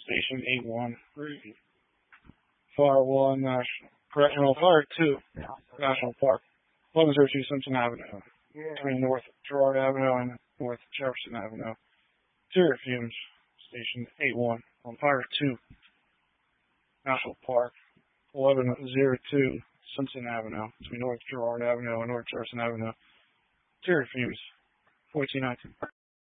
Station 8-1. Fire 1, Fire 2, National Park. 1102 Simpson Avenue. Between North Girard Avenue and North Jefferson Avenue. Interior fumes. Station 8-1 on Fire 2, National Park. 1102 Simpson Avenue. Between North Girard Avenue and North Jefferson Avenue. Interior fumes. 1419.